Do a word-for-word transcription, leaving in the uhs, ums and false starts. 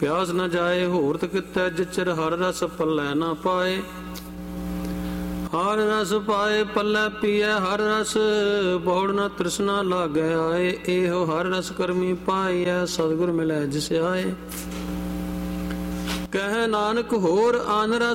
ਪਿਆਸ ਨ ਜਾਏ ਹੋਰਤ ਕਿਤੈ, ਜਿਚਰ ਹਰ ਰਸ ਪੱਲੇ ਨਾ ਪਾਏ। ਹਰ ਰਸ ਪਾਏ ਪੱਲੇ ਪੀਐ ਹਰ ਰਸ, ਬਹੁੜ ਨ ਤ੍ਰਿਸ਼ਨਾ ਲਾਗੈ ਆਏ। ਇਹੋ ਹਰ ਰਸ ਕਰਮੀ ਪਾਈਐ, ਸਤਿਗੁਰ ਮਿਲੈ ਜਿਸ ਆਏ। ਕਹਿ ਨਾਨਕ ਹੋਰ ਆਨ ਰਸ